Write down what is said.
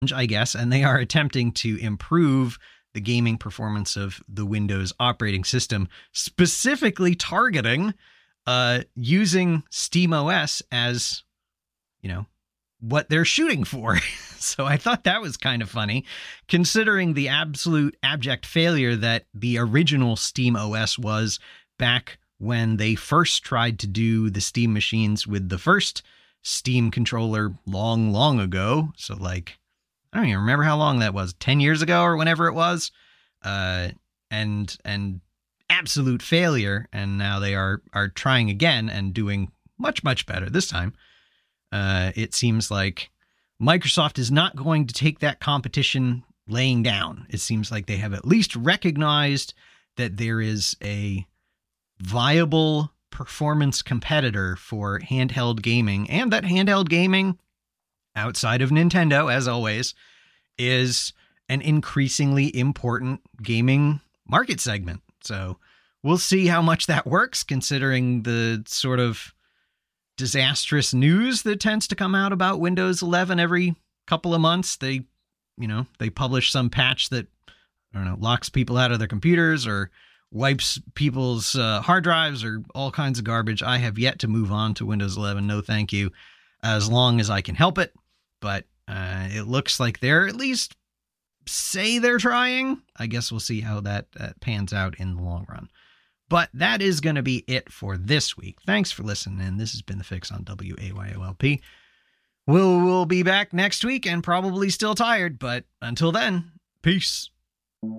I guess, and they are attempting to improve the gaming performance of the Windows operating system, specifically targeting using SteamOS as, what they're shooting for. So I thought that was kind of funny, considering the absolute abject failure that the original SteamOS was back when they first tried to do the Steam machines with the first Steam controller long, long ago. So I don't even remember how long that was, 10 years ago or whenever it was. And absolute failure. And now they are trying again and doing much, much better this time. It seems like Microsoft is not going to take that competition laying down. It seems like they have at least recognized that there is a viable performance competitor for handheld gaming, and that handheld gaming, outside of Nintendo, as always, is an increasingly important gaming market segment. So we'll see how much that works, considering the sort of disastrous news that tends to come out about Windows 11 every couple of months. They publish some patch that, I don't know, locks people out of their computers or wipes people's hard drives or all kinds of garbage. I have yet to move on to Windows 11. No, thank you, as long as I can help it. But it looks like they're at least say they're trying. I guess we'll see how that pans out in the long run. But that is going to be it for this week. Thanks for listening. This has been The Fix on WAYOLP. We'll be back next week and probably still tired, but until then, peace.